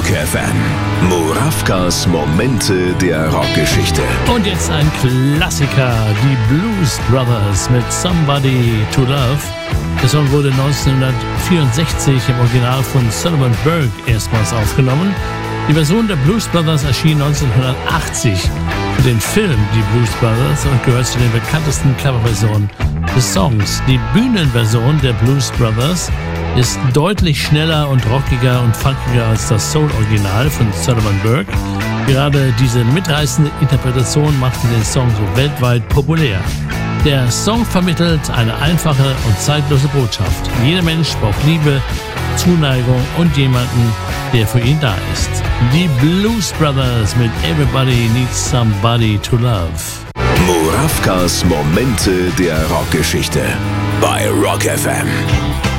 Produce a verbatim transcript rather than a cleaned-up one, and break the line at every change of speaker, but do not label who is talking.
Rock F M. Murawkas Momente der Rockgeschichte.
Und jetzt ein Klassiker, die Blues Brothers mit Somebody to Love. Der Song wurde neunzehnhundertvierundsechzig im Original von Sullivan Burke erstmals aufgenommen. Die Version der Blues Brothers erschien neunzehnhundertachtzig für den Film Die Blues Brothers und gehört zu den bekanntesten Coverversionen des Songs. Die Bühnenversion der Blues Brothers ist deutlich schneller und rockiger und funkiger als das Soul-Original von Sullivan Burke. Gerade diese mitreißende Interpretation machte den Song so weltweit populär. Der Song vermittelt eine einfache und zeitlose Botschaft. Jeder Mensch braucht Liebe, Zuneigung und jemanden, der für ihn da ist. Die Blues Brothers mit Everybody Needs Somebody to Love.
Murawkas Momente der Rockgeschichte bei Rock F M.